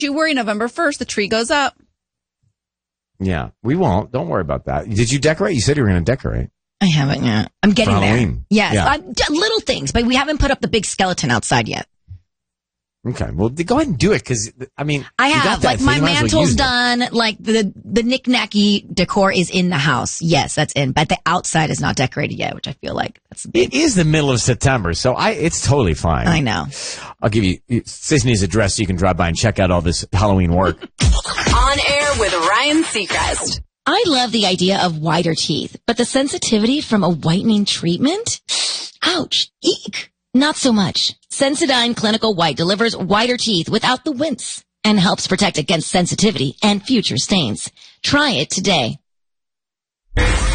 You worry, November 1st, the tree goes up. Yeah, we won't. Don't worry about that. Did you decorate? You said you were going to decorate. I haven't yet. I'm getting there. Halloween. Yes. Yeah. Little things, but we haven't put up the big skeleton outside yet. Okay, well, go ahead and do it, because, I mean, I you got have. that, Like, so my you might as well mantle's use it. done. Like, the knick-knacky decor is in the house. Yes, that's in. But the outside is not decorated yet, which I feel like that's big. It is the middle of September, so it's totally fine. I know. I'll give you Sisney's address so you can drive by and check out all this Halloween work. On air with Ryan Seacrest. I love the idea of whiter teeth, but the sensitivity from a whitening treatment? Ouch. Eek. Not so much. Sensodyne Clinical White delivers whiter teeth without the wince and helps protect against sensitivity and future stains. Try it today.